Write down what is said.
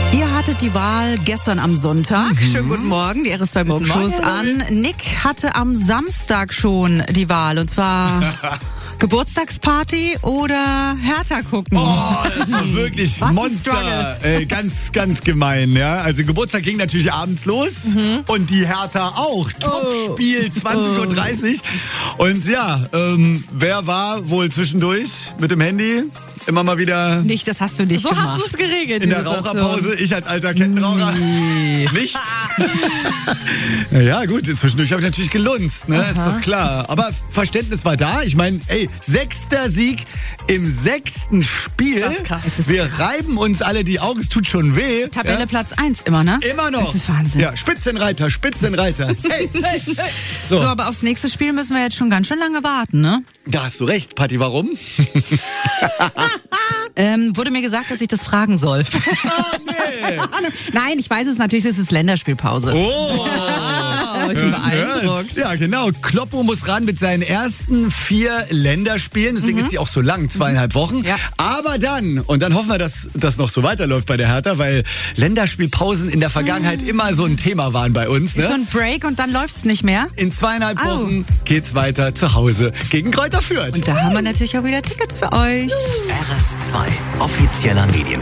Ihr hattet die Wahl gestern am Sonntag. Schönen guten Morgen, die RS2 Morgenshow ist an. Nick hatte am Samstag schon die Wahl und zwar Geburtstagsparty oder Hertha gucken. Oh, das war wirklich Was ein Monster. Ganz, ganz gemein, ja. Also Geburtstag ging natürlich abends los und die Hertha auch. Topspiel, 20:30 Uhr. Und ja, wer war wohl zwischendurch mit dem Handy? Immer mal wieder Nicht, das hast du nicht So gemacht. hast du es geregelt. in der die Situation. Raucherpause. Ich als alter Kettenraucher. Nicht? Ja gut, zwischendurch habe ich natürlich gelunzt, ne? Ist doch klar. Aber Verständnis war da. Ich meine, 6. Sieg im 6. Spiel. Das ist krass. Wir reiben uns alle die Augen, es tut schon weh. Tabelle Platz 1 immer, ne? Immer noch. Das ist Wahnsinn. Ja, Spitzenreiter, Spitzenreiter. Hey, hey, hey. So, aber aufs nächste Spiel müssen wir jetzt schon ganz schön lange warten, ne? Da hast du recht, Patti, warum? Wurde mir gesagt, dass ich das fragen soll. Nee. Nein, ich weiß es natürlich, es ist Länderspielpause. Oh. Ich bin beeindruckt. Ja, genau. Kloppo muss ran mit seinen ersten 4 Länderspielen. Deswegen ist die auch so lang, 2,5 Wochen. Ja. Aber dann hoffen wir, dass das noch so weiterläuft bei der Hertha, weil Länderspielpausen in der Vergangenheit immer so ein Thema waren bei uns. So Ne? ein Break und dann läuft's nicht mehr. In 2,5 Wochen geht's weiter zu Hause gegen Kräuter Fürth. Und da haben wir natürlich auch wieder Tickets für euch. RS2, offizieller Medien.